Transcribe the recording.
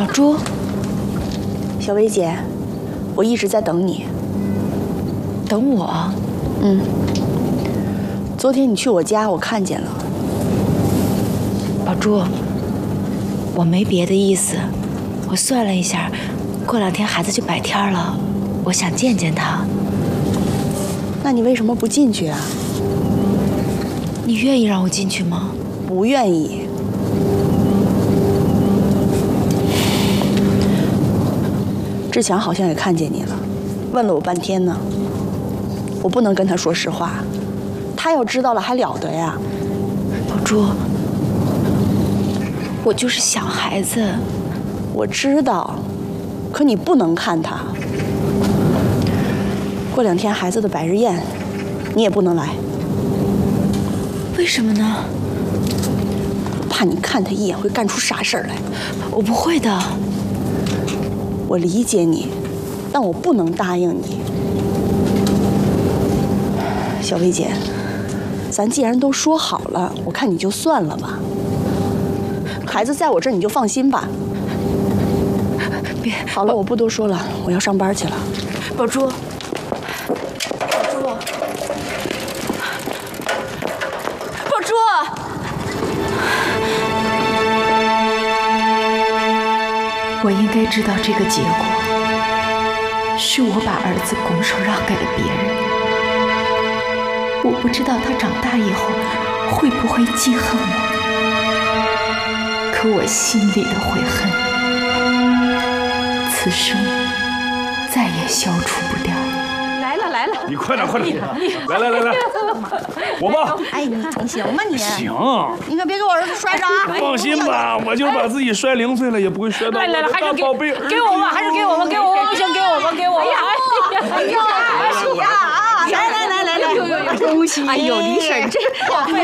宝珠， 小薇姐，我一直在等你。 等我。 昨天你去我家，我看见了。 宝珠，我没别的意思，我算了一下，过2天孩子就100天了，我想见见他。 那你为什么不进去啊？ 你愿意让我进去吗？ 不愿意。志强好像也看见你了，问了我半天呢。我不能跟他说实话，他要知道了还了得呀。 宝珠，我就是小孩子。 我知道，可你不能看他。过2天孩子的百日宴，你也不能来。 为什么呢？ 怕你看他一眼会干出傻事儿来。 我不会的。 我理解你，但我不能答应你。小薇姐，咱既然都说好了，我看你就算了吧。孩子在我这儿，你就放心吧。 别， 好了，我不多说了，我要上班去了。 宝珠，宝珠，宝珠。 我应该知道这个结果，是我把儿子拱手让给了别人。我不知道他长大以后会不会记恨我，可我心里的悔恨，此生再也消除不掉。 来了， 你快点，来，我吧。 哎，你行吗你？ 行， 你可别给我儿子摔着啊！ 放心吧，我就把自己摔0岁了，也不会摔到我的大宝贝儿子。 给我吧，还是给我吧，不行，给我吧。 哎呀，来，恭喜！ 哎呦，李婶这。